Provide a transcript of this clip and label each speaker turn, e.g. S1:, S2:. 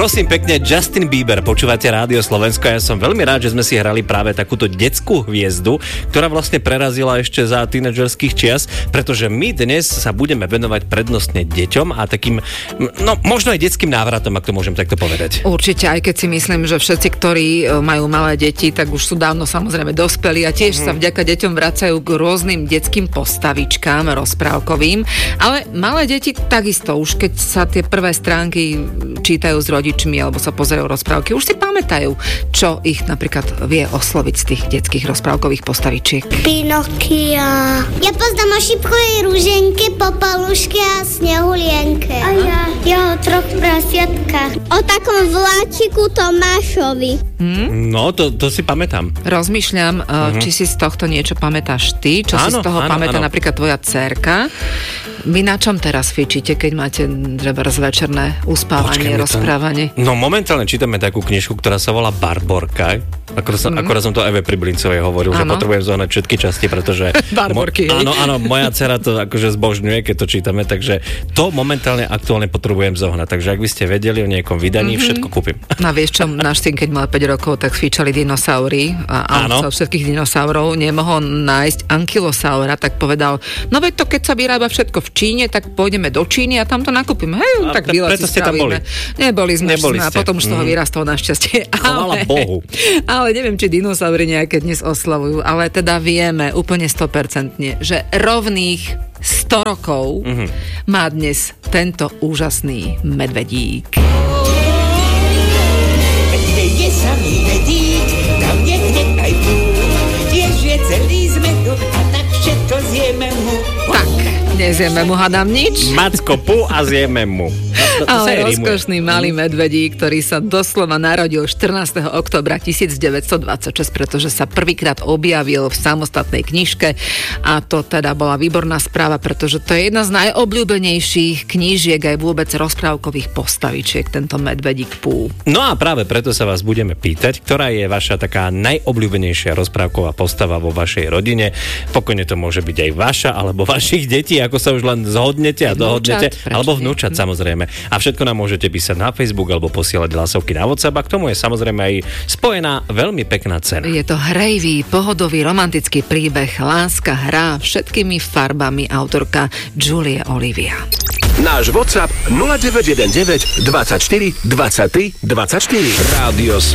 S1: Prosím pekne, Justin Bieber, počúvate Rádio Slovensko a ja som veľmi rád, že sme si hrali práve takúto detskú hviezdu, ktorá vlastne prerazila ešte za tínedžerských čias, pretože my dnes sa budeme venovať prednostne deťom a takým, no možno aj detským návratom, ak to môžem takto povedať.
S2: Určite, aj keď si myslím, že všetci, ktorí majú malé deti, tak už sú dávno samozrejme dospelí a tiež sa vďaka deťom vracajú k rôznym detským postavičkám rozprávkovým, ale malé deti takisto, už keď sa tie prvé stránky čítajú s rodičmi alebo sa pozerajú rozprávky, už si pamätajú, čo ich napríklad vie osloviť z tých detských rozprávkových postavičiek.
S3: Pinokia. Ja poznám o šipkovej rúženke, Popaluške a Snehulienke. A ja o troch prasiatkách. O takom vláčiku Tomášovi.
S1: No, to si pamätám.
S2: Rozmýšľam, či si z tohto niečo pamätáš ty, čo si z toho pamätá napríklad tvoja dcerka. Vy na čom teraz fičíte, keď máte treba večerné uspávanie, rozprávanie?
S1: No momentálne čítame takú knižku, ktorá sa volá Barborka. Akorát som to Eve Priblincovej hovoril, že potrebujem zohnať všetky časti, pretože...
S2: Barborky.
S1: Áno, moja dcera to akože zbožňuje, keď to čítame, takže to momentálne aktuálne potrebujem zohnať. Takže ak by ste vedeli o nejakom vydaní, všetko kúpim.
S2: No vieš čo, náš syn, keď mal 5 rokov, tak fičali dinosaury a on všetkých dinosaurov nemohol nájsť ankylosaura, tak povedal, no veď to keď sa vyrába všetko v Číne, tak pôjdeme do Číny a tam to nakúpime. Hej, tak výlet si spravíme. Neboli sme a potom už z toho vyrastol našťastie.
S1: Chvála Bohu.
S2: Ale neviem, či dinosaury nejaké dnes oslavujú, ale teda vieme úplne 100%, že rovných 100 rokov má dnes tento úžasný medvedík.
S4: Je samý medík, tam niekde aj tu, tiež je celý zmedok a tak všetko zjeme mu.
S2: Tak, nezjeme mu, hádam nič.
S1: Macko pu a zjeme mu.
S2: Ale rozkošný malý medvedík, ktorý sa doslova narodil 14. októbra 1926, pretože sa prvýkrát objavil v samostatnej knižke a to teda bola výborná správa, pretože to je jedna z najobľúbenejších knížiek aj vôbec rozprávkových postavičiek, tento medvedík Pú.
S1: No a práve preto sa vás budeme pýtať, ktorá je vaša taká najobľúbenejšia rozprávková postava vo vašej rodine. Pokojne to môže byť aj vaša, alebo vašich detí, ako sa už len zhodnete a dohodnete, alebo vnúčat samozrejme. A všetko nám môžete písať na Facebook alebo posielať hlasovky na WhatsApp a k tomu je samozrejme aj spojená veľmi pekná cena. Je
S2: to hrejvý, pohodový, romantický príbeh, láska hrá všetkými farbami, autorka Julie Olivia.
S5: Náš WhatsApp 0919 24 23 24. Rádio